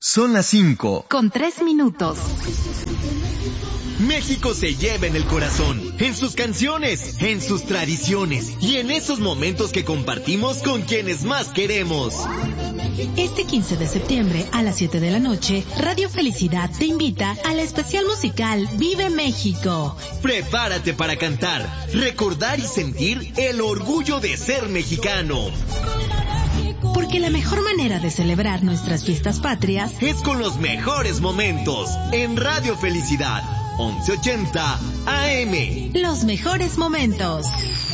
Son las 5. Con 3 minutos. México se lleva en el corazón, en sus canciones, en sus tradiciones y en esos momentos que compartimos con quienes más queremos. Este 15 de septiembre a las 7 de la noche, Radio Felicidad te invita al especial musical Vive México. Prepárate para cantar, recordar y sentir el orgullo de ser mexicano. Porque la mejor manera de celebrar nuestras fiestas patrias es con los mejores momentos en Radio Felicidad, 1180 AM. Los mejores momentos.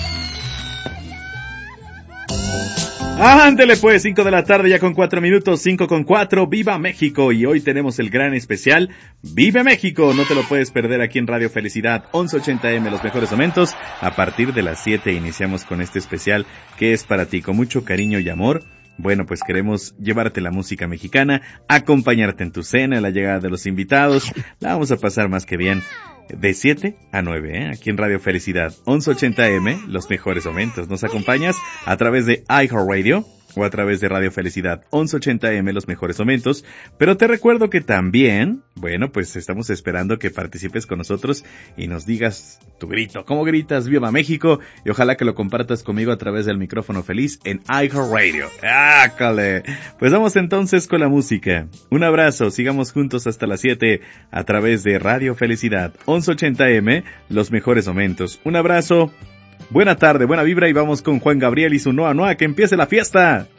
Ándele pues, 5 de la tarde ya con 4 minutos, 5:04, ¡Viva México! Y hoy tenemos el gran especial, ¡Vive México! No te lo puedes perder aquí en Radio Felicidad, 1180M, los mejores momentos. A partir de las 7 iniciamos con este especial que es para ti, con mucho cariño y amor. Bueno, pues queremos llevarte la música mexicana, acompañarte en tu cena, en la llegada de los invitados. La vamos a pasar más que bien. De 7 a 9, aquí en Radio Felicidad, 1180M, los mejores momentos. Nos acompañas a través de iHeartRadio o a través de Radio Felicidad, 1180M, los mejores momentos. Pero te recuerdo que también, bueno, pues estamos esperando que participes con nosotros y nos digas tu grito. ¿Cómo gritas? ¡Viva México! Y ojalá que lo compartas conmigo a través del micrófono feliz en iHeartRadio. ¡Ácale! Pues vamos entonces con la música. Un abrazo, sigamos juntos hasta las 7 a través de Radio Felicidad, 1180M, los mejores momentos. Un abrazo. Buena tarde, buena vibra y vamos con Juan Gabriel y su Noa Noa, que empiece la fiesta.